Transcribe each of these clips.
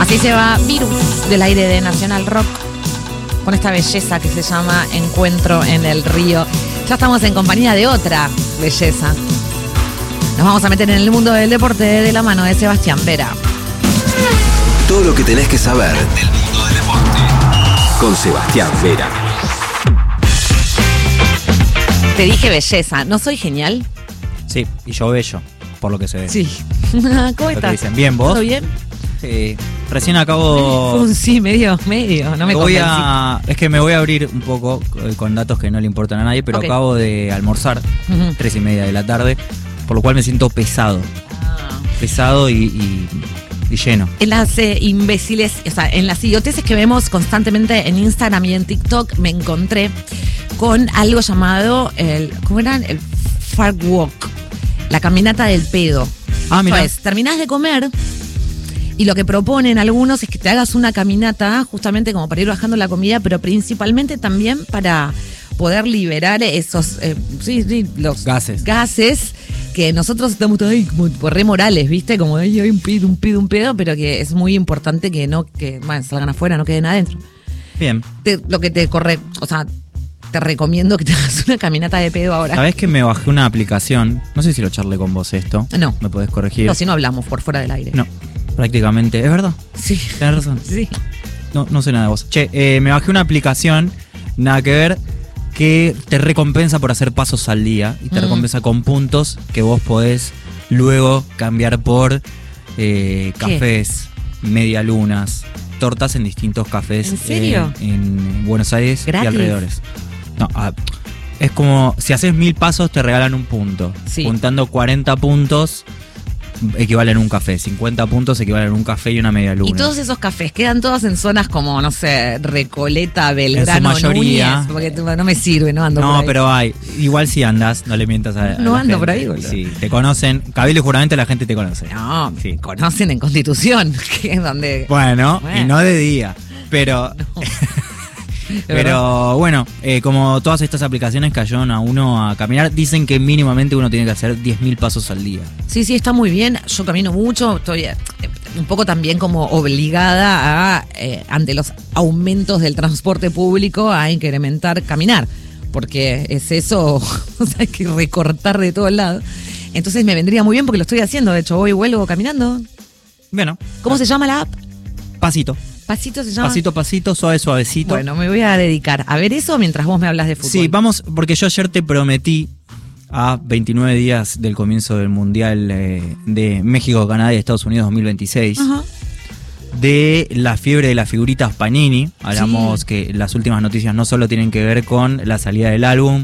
Así se va Virus del aire de Nacional Rock con esta belleza que se llama Encuentro en el Río. Ya estamos en compañía de otra belleza. Nos vamos a meter en el mundo del deporte de la mano de Sebastián Vera. Todo lo que tenés que saber del mundo del deporte con Sebastián Vera. Te dije belleza, ¿no soy genial? Sí, y yo bello, por lo que se ve. Sí. ¿Cómo estás? Dicen, bien, ¿vos? ¿Todo bien? Recién acabo... Sí, medio, no me convencí. Es que me voy a abrir un poco con datos que no le importan a nadie, pero Okay. acabo de almorzar, 3:30 de la tarde, por lo cual me siento pesado. Pesado y lleno. En las imbéciles, o sea, en las idioteces que vemos constantemente en Instagram y en TikTok, me encontré con algo llamado ¿cómo eran? El fart walk, la caminata del pedo. Mira. Pues, terminás de comer y lo que proponen algunos es que te hagas una caminata justamente como para ir bajando la comida, pero principalmente también para poder liberar esos los gases que nosotros estamos ahí como re morales, ¿viste? Como ahí un pedo, pero que es muy importante que salgan afuera, no queden adentro. Bien. Te recomiendo que te hagas una caminata de pedo ahora. ¿Sabés que me bajé una aplicación? No sé si lo charlé con vos esto. No. ¿Me podés corregir? No, si no hablamos por fuera del aire. No, prácticamente. ¿Es verdad? Sí. Tenés razón. Sí. No sé nada de vos. Me bajé una aplicación, nada que ver, que te recompensa por hacer pasos al día y te recompensa con puntos que vos podés luego cambiar por cafés, medialunas, tortas en distintos cafés. ¿En serio? En Buenos Aires ¿Gratis? Y alrededores. No, es como si haces 1000 pasos te regalan un punto. Sí. Juntando 40 puntos equivalen a un café, 50 puntos equivalen a un café y una media luna. Y todos esos cafés quedan todos en zonas como, no sé, Recoleta, Belgrano, en su mayoría, Núñez, porque no me sirve, no ando por ahí. No, pero hay. Igual si andas, no le mientas a No la ando gente. por ahí, boludo. Sí, te conocen. Cabildo y juramento la gente te conoce. No, Sí. conocen en Constitución, que es donde... Bueno, y no de día. Pero... Pero bueno, como todas estas aplicaciones que ayudan a uno a caminar, dicen que mínimamente uno tiene que hacer 10.000 pasos al día. Sí, está muy bien. Yo camino mucho, estoy un poco también como obligada a, ante los aumentos del transporte público, a incrementar caminar. Porque es eso, o sea, hay que recortar de todos lados. Entonces me vendría muy bien porque lo estoy haciendo. De hecho, voy y vuelvo caminando. Bueno. ¿Cómo se llama la app? Pasito. ¿Pasito se llama? Pasito, suavecito. Bueno, me voy a dedicar a ver eso mientras vos me hablas de fútbol. Sí, vamos, porque yo ayer te prometí, a 29 días del comienzo del Mundial de México, Canadá y Estados Unidos 2026, Ajá. de la fiebre de las figuritas Panini. Hablamos que las últimas noticias no solo tienen que ver con la salida del álbum,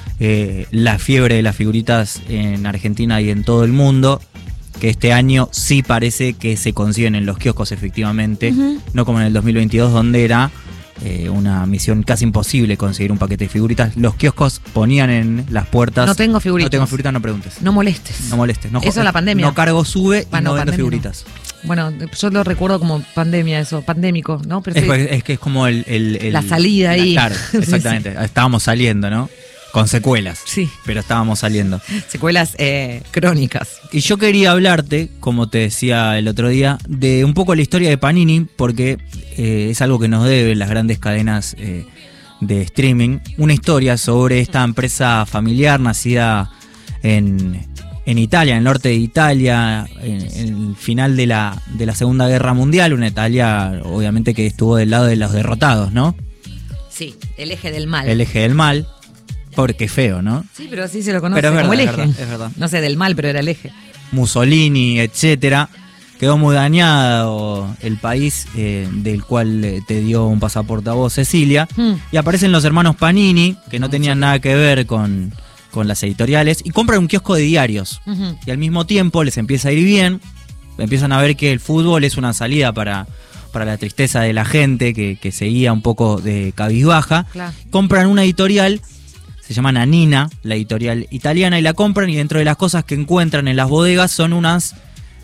la fiebre de las figuritas en Argentina y en todo el mundo, que este año sí parece que se consiguen en los kioscos efectivamente, no como en el 2022 donde era una misión casi imposible conseguir un paquete de figuritas. Los kioscos ponían en las puertas... No tengo figuritas. No tengo figuritas, no preguntes. No molestes. No molestes. No, Eso es la pandemia. No cargo, sube y no vendo pandemia figuritas. No. Bueno, yo lo recuerdo como pandemia eso, pandémico, ¿no? Pero Es que es como la salida ahí. Claro, exactamente. Sí. Estábamos saliendo, ¿no? Con secuelas. Sí. Pero estábamos saliendo. Secuelas crónicas. Y yo quería hablarte, como te decía el otro día, de un poco la historia de Panini, porque es algo que nos deben las grandes cadenas de streaming. Una historia sobre esta empresa familiar nacida en Italia, en el norte de Italia, en el final de la Segunda Guerra Mundial. Una Italia, obviamente, que estuvo del lado de los derrotados, ¿no? Sí, el eje del mal. El eje del mal. Porque feo, ¿no? Sí, pero así se lo conoce pero es verdad, como el eje. Es verdad. No sé, del mal, pero era el eje. Mussolini, etcétera. Quedó muy dañado el país del cual te dio un pasaporte a vos, Cecilia. Y aparecen los hermanos Panini, que no tenían nada que ver con las editoriales, y compran un kiosco de diarios. Y al mismo tiempo les empieza a ir bien, empiezan a ver que el fútbol es una salida para la tristeza de la gente que seguía un poco de cabizbaja. Claro. Compran una editorial, se llama Nanina, la editorial italiana, y la compran, y dentro de las cosas que encuentran en las bodegas son unas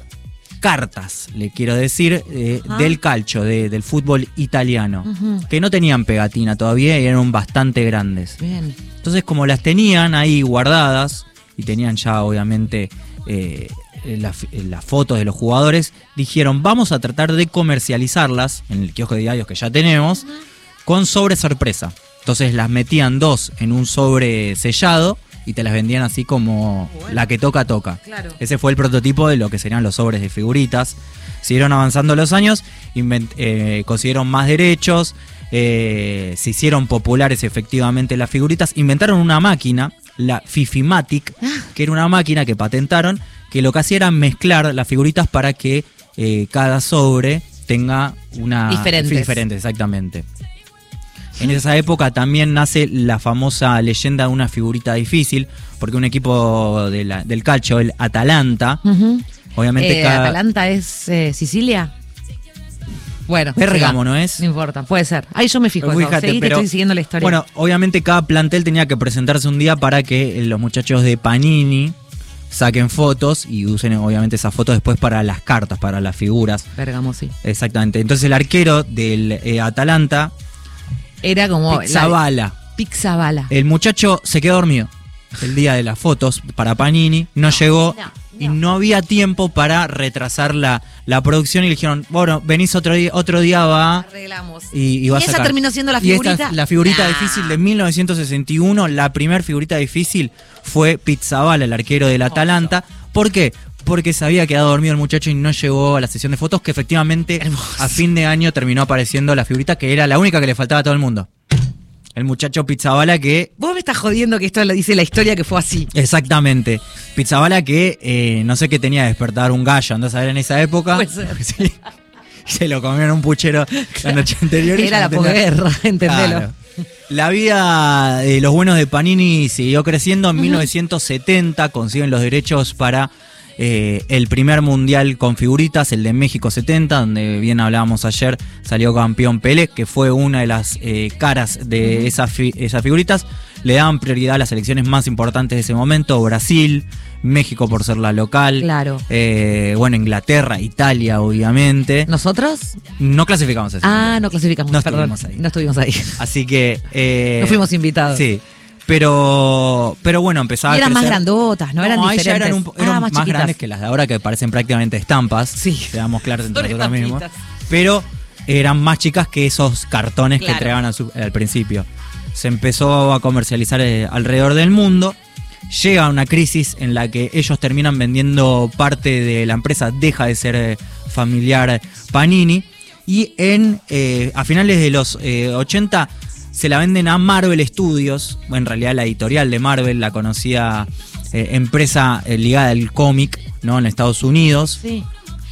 cartas, le quiero decir, del calcio, del fútbol italiano, que no tenían pegatina todavía y eran bastante grandes. Bien. Entonces, como las tenían ahí guardadas y tenían ya obviamente las fotos de los jugadores, dijeron, vamos a tratar de comercializarlas en el kiosco de diarios que ya tenemos, con sobre sorpresa. Entonces las metían 2 en un sobre sellado y te las vendían así como la que toca, toca. Claro. Ese fue el prototipo de lo que serían los sobres de figuritas. Siguieron avanzando los años, consiguieron más derechos, se hicieron populares efectivamente las figuritas, inventaron una máquina, la Fifimatic, que era una máquina que patentaron, que lo que hacía era mezclar las figuritas para que cada sobre tenga una... Diferentes, exactamente. En esa época también nace la famosa leyenda de una figurita difícil, porque un equipo del calcio, el Atalanta, obviamente ¿Atalanta es Sicilia? Bueno, Bérgamo, ¿no es? No importa, puede ser. Ahí yo me fijo. Fíjate, Seguí, pero, estoy siguiendo la historia. Bueno, obviamente cada plantel tenía que presentarse un día para que los muchachos de Panini saquen fotos y usen obviamente esas fotos después para las cartas, para las figuras. Bérgamo, sí. Exactamente. Entonces el arquero del Atalanta era como Pizzabala. El muchacho se quedó dormido el día de las fotos para Panini, no llegó. Y no había tiempo para retrasar la producción y le dijeron, bueno, venís otro día va. Arreglamos. Y vas a esa sacar. terminó siendo la figurita. Y esta es la figurita difícil de 1961. La primer figurita difícil fue Pizzabala, el arquero del Atalanta. ¿Por qué? Porque se había quedado dormido el muchacho y no llegó a la sesión de fotos, que efectivamente a fin de año terminó apareciendo la figurita, que era la única que le faltaba a todo el mundo. El muchacho Pizzabala que... Vos me estás jodiendo que esto lo dice la historia que fue así. Exactamente. Pizzabala que no sé qué tenía de despertar un gallo, andás a ver en esa época. Puede ser. Sí. Se lo comieron un puchero la noche anterior. Era la posguerra, entendelo. Claro. La vida de los buenos de Panini siguió creciendo. En 1970 consiguen los derechos para el primer mundial con figuritas, el de México 70, donde bien hablábamos ayer, salió campeón Pelé, que fue una de las caras de esas figuritas. Le daban prioridad a las selecciones más importantes de ese momento: Brasil, México por ser la local, claro. Bueno, Inglaterra, Italia, obviamente. ¿Nosotros? No clasificamos a eso. No clasificamos, no perdón. No estuvimos ahí. Así que... no fuimos invitados. Sí. Pero bueno, empezaba a crecer. Eran más grandotas, ¿no? Eran diferentes. Ya eran más grandes que las de ahora, que parecen prácticamente estampas. Sí. Seamos claros entre nosotros mismos. Pero eran más chicas que esos cartones que entregaban al principio. Se empezó a comercializar alrededor del mundo. Llega una crisis en la que ellos terminan vendiendo parte de la empresa, deja de ser familiar Panini. Y a finales de los 80 se la venden a Marvel Studios, en realidad la editorial de Marvel, la conocida empresa ligada al cómic, ¿no? En Estados Unidos. Sí.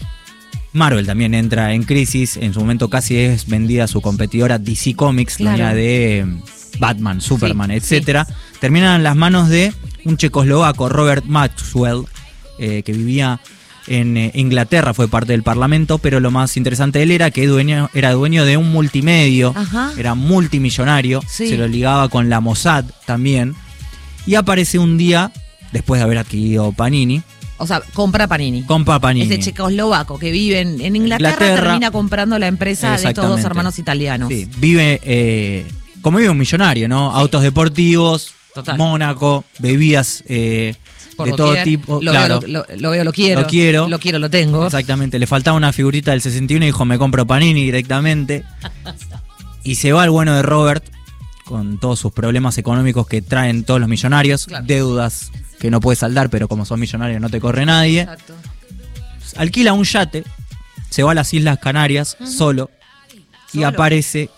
Marvel también entra en crisis, en su momento casi es vendida a su competidora DC Comics, dueña de Batman, Superman, etcétera. Sí. Terminan en las manos de un checoslovaco, Robert Maxwell, que vivía en Inglaterra, fue parte del Parlamento, pero lo más interesante de él era que era dueño de un multimedio. Ajá. Era multimillonario, se lo ligaba con la Mossad también, y aparece un día, después de haber adquirido Panini. O sea, compra Panini. Este checoslovaco que vive en Inglaterra termina comprando la empresa de estos dos hermanos italianos. Sí, vive como vive un millonario, ¿no? Sí. Autos deportivos, total. Mónaco, bebidas... de todo tipo. Lo veo, lo quiero, lo tengo. Exactamente, le faltaba una figurita del 61 y dijo, me compro Panini directamente. Y se va el bueno de Robert, con todos sus problemas económicos que traen todos los millonarios, deudas que no puede saldar, pero como sos millonario no te corre nadie. Exacto. Alquila un yate, se va a las Islas Canarias solo y aparece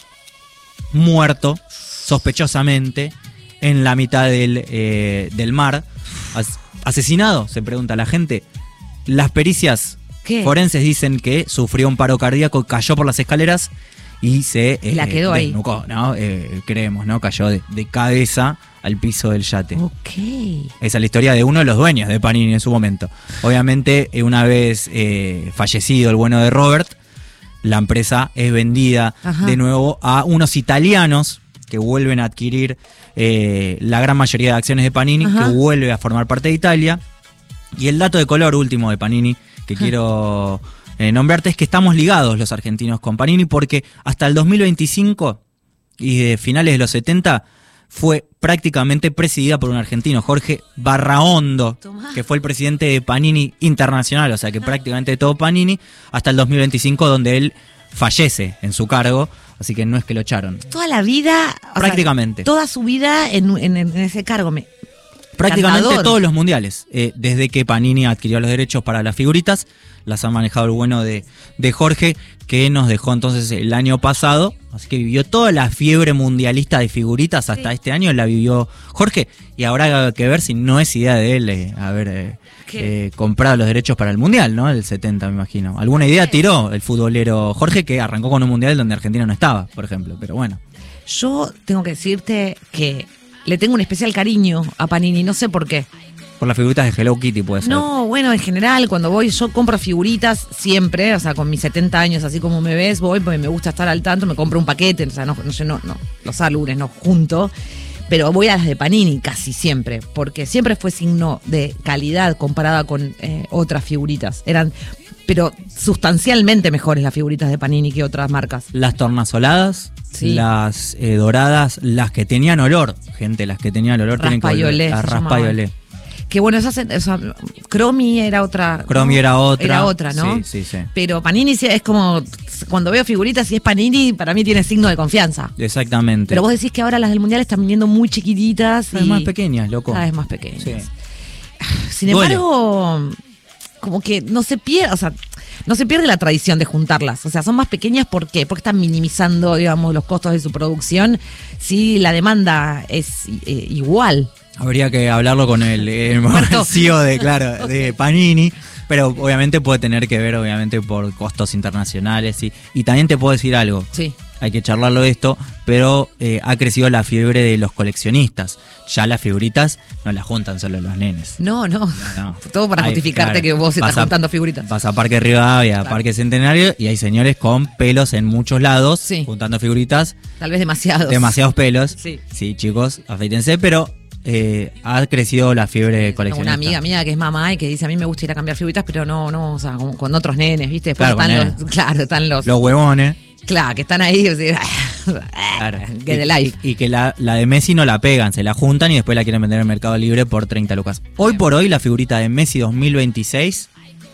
muerto, sospechosamente, en la mitad del mar. ¿Asesinado?, se pregunta la gente. Las pericias forenses dicen que sufrió un paro cardíaco, cayó por las escaleras y se la quedó desnucó, ¿no? Creemos, ¿no? Cayó de cabeza al piso del yate. Ok. Esa es la historia de uno de los dueños de Panini en su momento. Obviamente, una vez fallecido el bueno de Robert, la empresa es vendida de nuevo a unos italianos que vuelven a adquirir la gran mayoría de acciones de Panini, que vuelve a formar parte de Italia. Y el dato de color último de Panini que quiero nombrarte es que estamos ligados los argentinos con Panini, porque hasta el 2025 y de finales de los 70 fue prácticamente presidida por un argentino, Jorge Barraondo, Tomá. que fue el presidente de Panini Internacional, o sea que prácticamente todo Panini, hasta el 2025, donde él fallece en su cargo, así que no es que lo echaron. Toda la vida. Prácticamente. Toda su vida en ese cargo. Prácticamente Encantador. todos los mundiales, desde que Panini adquirió los derechos para las figuritas, las ha manejado el bueno de Jorge, que nos dejó entonces el año pasado, así que vivió toda la fiebre mundialista de figuritas hasta este año, la vivió Jorge, y habrá que ver si no es idea de él haber comprado los derechos para el mundial, ¿no? El 70, me imagino. Alguna idea tiró el futbolero Jorge, que arrancó con un mundial donde Argentina no estaba, por ejemplo, pero bueno. Yo tengo que decirte que le tengo un especial cariño a Panini, no sé por qué. Por las figuritas de Hello Kitty puede ser. No, bueno, en general, cuando voy, yo compro figuritas siempre, o sea, con mis 70 años, así como me ves, voy porque me gusta estar al tanto, me compro un paquete, o sea, no los álbumes no junto, pero voy a las de Panini casi siempre, porque siempre fue signo de calidad comparada con otras figuritas. Eran, pero sustancialmente mejores las figuritas de Panini que otras marcas. Las tornasoladas, Sí. las doradas, las que tenían olor, gente, las que tenían olor tienen que Raspa y volver. olé, La se raspa y llamaban. olé. Que bueno, Cromi era otra. Cromi ¿no? era otra. Era otra, ¿no? Sí, sí, sí. Pero Panini sí es como, cuando veo figuritas y es Panini, para mí tiene signo de confianza. Exactamente. Pero vos decís que ahora las del Mundial están viniendo muy chiquititas. Son más pequeñas, loco. Cada vez más pequeñas. Sí. Sin Duele. embargo, como que no se pierde, o sea, no se pierde la tradición de juntarlas. O sea, son más pequeñas, ¿por qué? Porque están minimizando, digamos, los costos de su producción. Si la demanda es igual. Habría que hablarlo con el Muerto. CEO de Panini, pero obviamente puede tener que ver, obviamente, por costos internacionales. Y también te puedo decir algo. Sí. Hay que charlarlo de esto, pero ha crecido la fiebre de los coleccionistas. Ya las figuritas no las juntan solo los nenes. No. No. Todo para Hay, justificarte claro, que vos estás vas a- juntando figuritas. Vas a Parque Rivadavia, Claro. Parque Centenario, y hay señores con pelos en muchos lados, Sí. juntando figuritas, Tal vez demasiados. demasiados pelos. Sí. Sí, chicos, afeítense, pero ha crecido la fiebre Tengo coleccionista. una amiga mía que es mamá y que dice, a mí me gusta ir a cambiar figuritas, pero no, o sea, con otros nenes, ¿viste? Después Claro, están con los, claro, están los, Los huevones. claro, que están ahí, o sea, Claro. get the life. Y que la de Messi no la pegan, se la juntan y después la quieren vender en el Mercado Libre por 30 lucas. Hoy por hoy la figurita de Messi 2026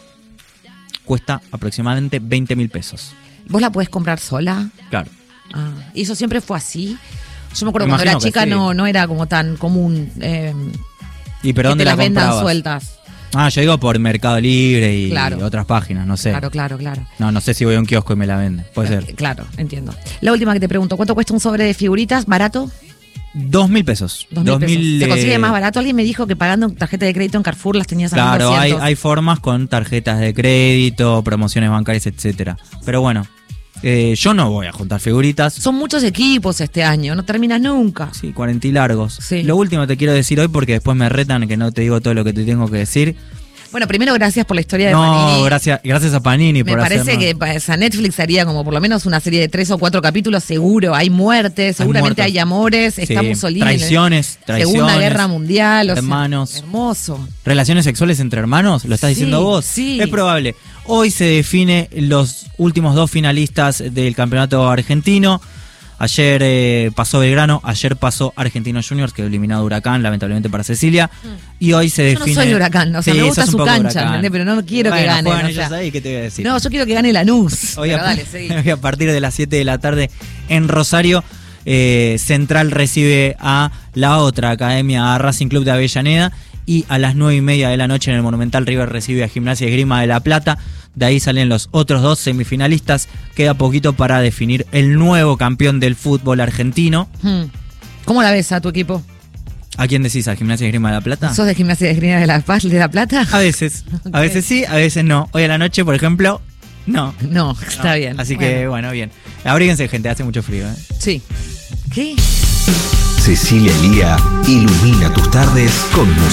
cuesta aproximadamente 20.000 pesos. ¿Vos la podés comprar sola? Claro. Ah, ¿y eso siempre fue así? Yo me acuerdo Me cuando era imagino que chica sí. no era como tan común ¿Y pero que dónde te la las vendan comprabas? sueltas. Ah, yo digo por Mercado Libre y Claro. otras páginas, no sé. Claro. No sé si voy a un kiosco y me la venden. Puede ser. Claro, entiendo. La última que te pregunto, ¿cuánto cuesta un sobre de figuritas? ¿Barato? 2.000 pesos. 2.000 pesos. ¿Se consigue más barato? barato? Alguien me dijo que pagando tarjeta de crédito en Carrefour las tenías a Claro, 1.200. hay formas con tarjetas de crédito, promociones bancarias, etcétera. Pero bueno, yo no voy a juntar figuritas. Son muchos equipos este año, no terminas nunca. Sí, 40 y largos. Sí. Lo último te quiero decir hoy porque después me retan que no te digo todo lo que te tengo que decir. Bueno, primero gracias por la historia de No, Panini. gracias a Panini Me por parece hacernos- que para Netflix haría como por lo menos una serie de 3 o 4 capítulos, seguro. Hay muertes, seguramente muertos. hay amores, está Sí, Mussolini. traiciones, Segunda Guerra Mundial. o sea, hermanos. hermoso. ¿Relaciones sexuales entre hermanos? ¿Lo estás Sí, diciendo vos? sí. Es probable. Hoy se define los últimos 2 finalistas del campeonato argentino. Ayer pasó Belgrano, ayer pasó Argentinos Juniors, que eliminado a Huracán, lamentablemente para Cecilia. Y hoy se Yo no define. soy de Huracán, o sea, Sí, me gusta sos un su poco cancha, Huracán. ¿entendés? Pero no quiero que Bueno, gane. juegan o ellos sea. ahí, ¿qué te voy a decir? No, yo quiero que gane Lanús. Hoy Pero a, dale, seguí. hoy a partir de las 7 de la tarde en Rosario, Central recibe a la otra academia, a Racing Club de Avellaneda, y a las 9:30 de la noche en el Monumental River recibe a Gimnasia y Esgrima de La Plata. De ahí salen los otros 2 semifinalistas. Queda poquito para definir el nuevo campeón del fútbol argentino. ¿Cómo la ves a tu equipo? ¿A quién decís? ¿A Gimnasia y Esgrima de La Plata? ¿Sos de Gimnasia de Esgrima de La Paz, de La Plata? A veces sí, a veces no. Hoy a la noche, por ejemplo, no. No, está No. bien. Así que, bueno, bien. Abríguense, gente, hace mucho frío, ¿eh? Sí. ¿Qué? Cecilia Elía ilumina tus tardes con música.